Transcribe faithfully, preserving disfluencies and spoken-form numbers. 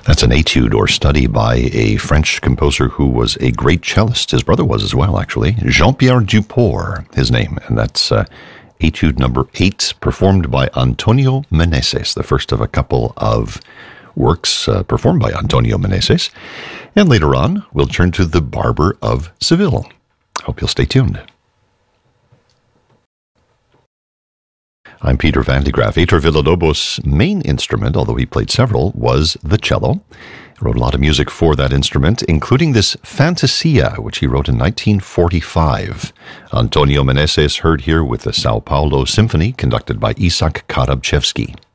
That's an etude or study by a French composer who was a great cellist. His brother was as well, actually. Jean-Pierre Duport, his name. And that's uh, etude number eight, performed by Antonio Meneses, the first of a couple of works uh, performed by Antonio Meneses. And later on, we'll turn to The Barber of Seville. Hope you'll stay tuned. I'm Peter Van de Graaf. Heitor Villa-Lobos' main instrument, although he played several, was the cello. He wrote a lot of music for that instrument, including this Fantasia, which he wrote in nineteen forty-five. Antonio Meneses heard here with the Sao Paulo Symphony, conducted by Isaac Karabchevsky.